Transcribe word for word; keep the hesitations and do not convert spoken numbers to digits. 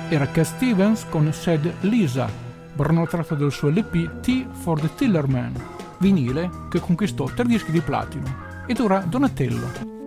era Cat Stevens con Said Lisa, brano tratto del suo L P Tea for the Tillerman, vinile che conquistò tre dischi di platino. Ed ora Donatello.